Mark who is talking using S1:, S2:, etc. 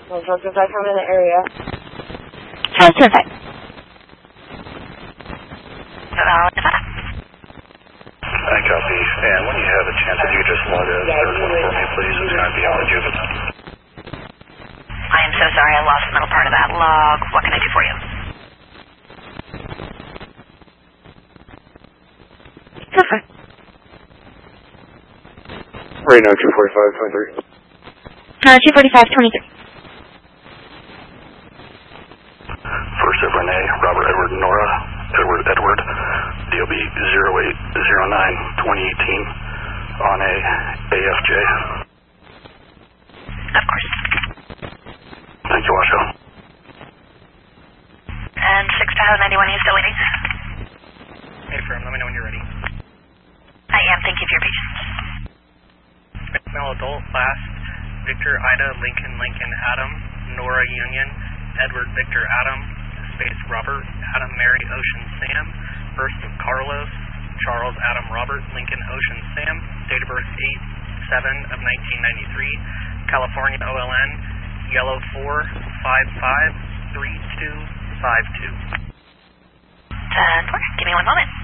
S1: Well, so since I come in the area.
S2: Charles Terrified.
S3: I copy. And when you have a chance, if you just log a third one for me, please. It's going to be on the juvenile.
S4: I am so sorry I lost the middle part of that log. What can I do for you?
S2: Perfect.
S5: Reno 245-23.
S2: 245-23.
S3: First of Renee, Robert Edward Nora, Edward, DOB 0809-2018 on a AFJ.
S4: Of course.
S3: Thank you, Washoe.
S4: And 6 Tahoe 91, you still waiting?
S6: Hey, firm, let me know when you're ready.
S4: I am, thank you for your patience.
S6: Male adult, last, Victor, Ida, Lincoln, Lincoln, Adam, Nora, Union, Edward, Victor, Adam, space, Robert, Adam, Mary, Ocean, Sam, first, Carlos, Charles, Adam, Robert, Lincoln, Ocean, Sam, date of birth 8/7 of 1993, California, OLN, Yellow 4553252.
S4: 10-4, give me one moment.